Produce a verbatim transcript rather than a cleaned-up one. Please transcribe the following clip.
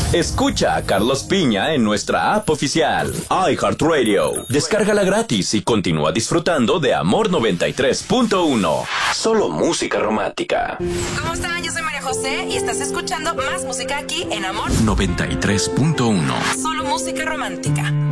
Escucha a Carlos Piña en nuestra app oficial, iHeartRadio. Descárgala gratis y continúa disfrutando de Amor noventa y tres punto uno. Solo música romántica. ¿Cómo están? Yo soy María José y estás escuchando más música aquí en Amor noventa y tres punto uno. Solo música romántica.